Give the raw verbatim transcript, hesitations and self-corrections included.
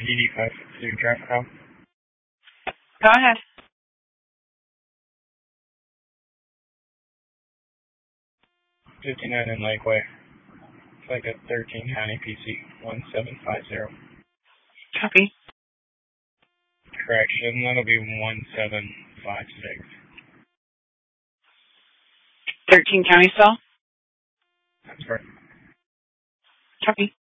D D five two traffic call. Go ahead. fifty-nine in Lakeway. It's like a thirteen County P C one seven five zero. Copy. Correction, that'll be one seven five six. thirteen County still? That's correct. Copy.